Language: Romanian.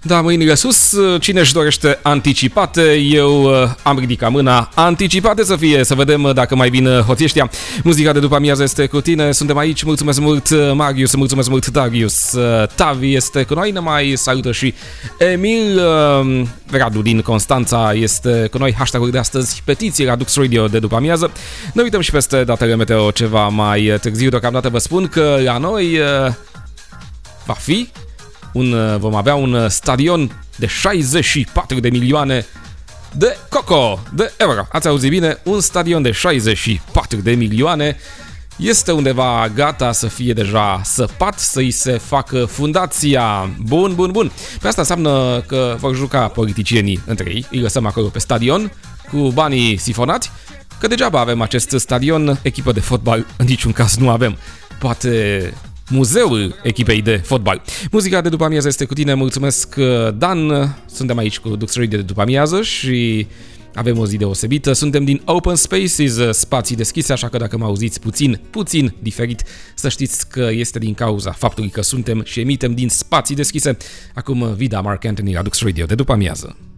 Da, mâinile sus, cine își dorește anticipate, eu am ridicat mâna, anticipate să fie, să vedem dacă mai vin hoții ăștia. Muzica de după amiază este cu tine, suntem aici, mulțumesc mult Marius, mulțumesc mult Darius, Tavi este cu noi, ne mai salută și Emil, Radu din Constanța este cu noi, hashtag-ul de astăzi, petiție la Dux Radio de după amiază. Ne uităm și peste datele meteo ceva mai târziu, deocamdată vă spun că la noi vom avea un stadion de 64 de milioane de euro. Ați auzit bine? Un stadion de 64 de milioane este undeva gata să fie deja săpat, să-i se facă fundația. Bun. Pe asta înseamnă că vor juca politicienii între ei, îi lăsăm acolo pe stadion cu banii sifonați, că degeaba avem acest stadion, echipă de fotbal în niciun caz nu avem. Poate muzeul echipei de fotbal. Muzica de după amiază este cu tine, mulțumesc Dan, suntem aici cu Dux Radio de după amiază și avem o zi deosebită, suntem din Open Spaces, spații deschise, așa că dacă mă auziți puțin diferit, să știți că este din cauza faptului că suntem și emitem din spații deschise. Acum Vida Mark Anthony la Dux Radio de după amiază.